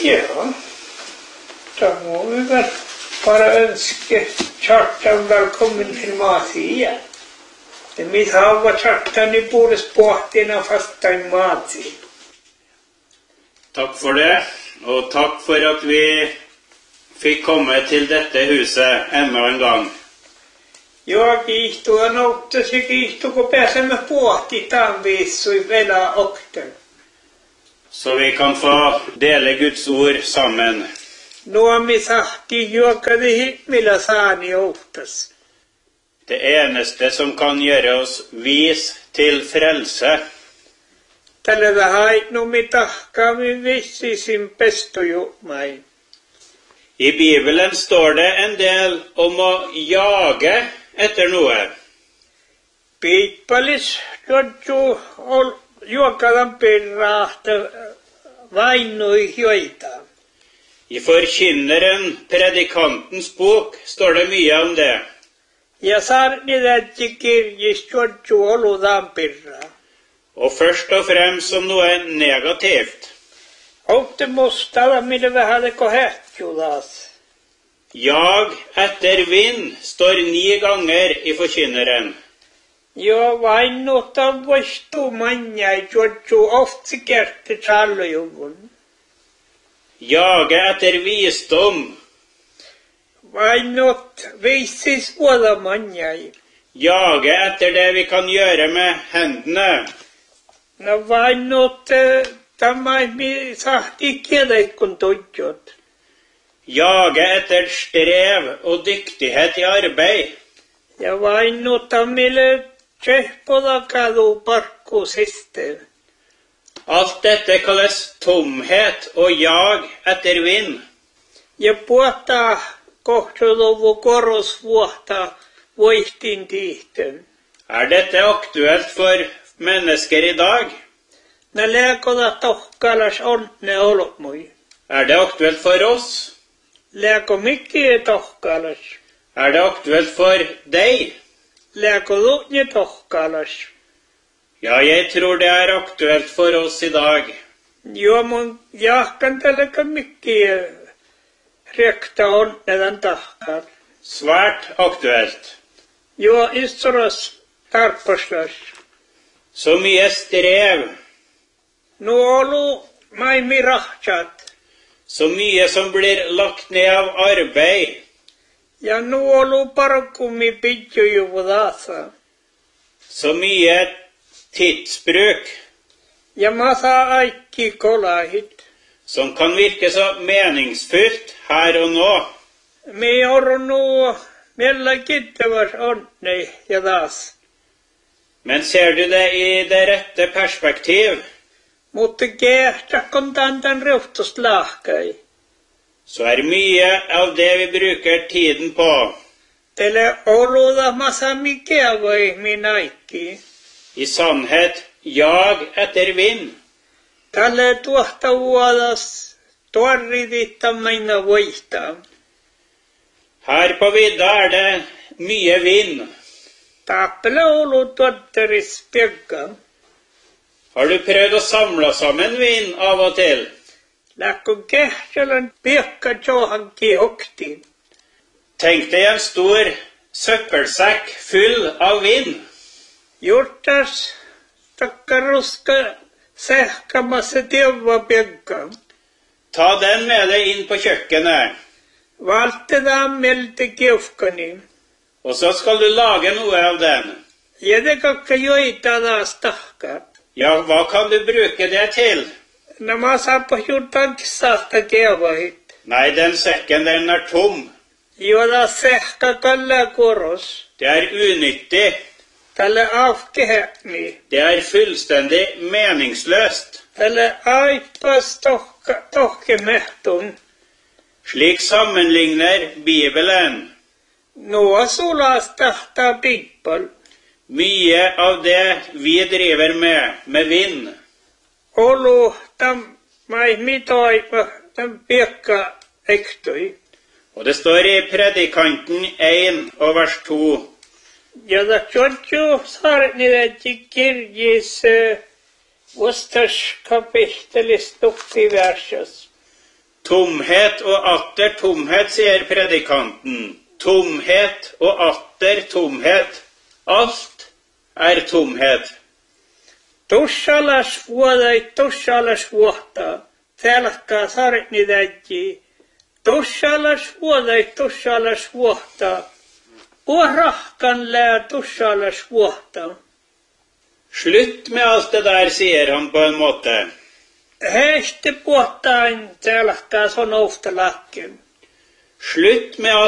Ja, da må vi vel bare ønske Kjartan velkommen til Masi. Det mitt hav var Kjartan I både sporten og fasta I Masi. Takk for det, og takk for at vi fikk komme til dette huset enda en gang. Jag gick då en åtta så gick och bäsa med båt I Tanvis och I Vela Okten. Så vi kan få dele Guds ord sammen. Nu har vi sagt I jökade himmela sani åktas. Det eneste som kan gjøre oss vis til frelse. Tällä vähän no mitä kami vissi sin pesto jo mig. I Bibelen står det en del om å jage etter noe. Piippalis juokadan perraahta vainoi joita. I Forkynneren, predikantens bok, står det mye om det. Ja sarni tätti kirjis oludan perra. Og først og fremst som noe negativt. Åtte mustalla mille vähän kohätjulas. Jag etter vind står 9 ganger I Forkynneren. Jo vain notan vastu manjai juotju ofti kerti chalujuvun. Jage etter visdom. Vain not visis vuoda manjai. Jage etter det vi kan gjøre med hendene. No vain not tamai mi sahti kieleikun tudjot. Jage etter strev og dyktighet I arbeid. Ja vain notan mille tsehpoda kadu parkku siste. Alt dette kalles tomhet og jag etter vind. Ja puhta kohtulovu korosvuotta voihtin tihten. Dette aktuelt for mennesker I dag? Nä lääkoda tohkalas onne olmui. Det aktuelt for oss? Lääko mikki tohkalas. Det aktuelt for deg? Lääko luutje tohkalas. Ja, jeg tror det aktuelt for oss I dag. Jo, mun jahkan tälläkä mikki rekta onnedan tahkal. Svært aktuelt. Jo, istoras tarpaslas. Så mye strev. Nu olu maimi rahtsat. Så mye som blir lagt ned av arbeid. Ja nu olu parkumi pidjujuvudasa. Så mye tidsbruk. Ja masa aikki kolahit. Som kan virke så meningsfullt her og nå. Me oru nu mella kittevas onne ja das. Men ser du det I det rette perspektiv? Mutta kehtjakon tantan reuhtost lahkai. Så mye av det vi bruker tiden på. Tele oluda masa mikevai minaikki. I sannhet, jag etter vind. Tälle tuohta vuodas torriditta meina voihta. Her på vidda det mye vind. Tappele olu tuotteris pekka. Har du prøvd å samle sammen vind av og til? Läkko kehtjalan pekka tjohanki okti. Tenk deg en stor søppelsekk full av vind. Jurtas takkaruska sähkamassa teuva pekka. Ta den med deg inn på kjøkkenet. Valtetaan melte keufkani. Og så skal du lage noe av den. Jedekakka joita taas tahka. Ja, hva kan du bruke det til? Nämä saappa juurtaan kisasta keuvahit. Nei, den sekken den tom. Joda sähka kalla koros. Det unyttig. Tälle afkehäkni. Det fullstendig meningsløst. Tälle aipas tohkemehtun. Slik sammenligner Bibelen. Noa sulas tahtaa pippal. Mye av det vi driver med vind. Olu tam mai mitaipa tam pekka ektoi. Og det står I Predikanten 1 og vers 2. Ja da tjotju sarnideti kirjis vastas kapittelis tukti versos. Tomhet og atter tomhet, sier predikanten. Tomhet og atter tomhet. Alt er tomhet. Tussalas vuodai, tussalas vuotta. Telkkaa sarni täji. Tussalas vuodai, tussalas vuotta. Og rahkan lää tussalas vuotta. Slutt med alt det der, sier han på en måte. Heiste vuottain telkkaa son oftalakken. Slutt med